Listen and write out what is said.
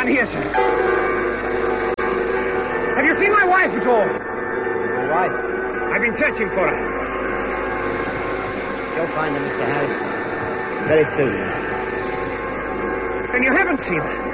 here, sir. Have you seen my wife at all? My wife? I've been searching for her. You'll find her, Mr. Harris. Very soon. Then you haven't seen her?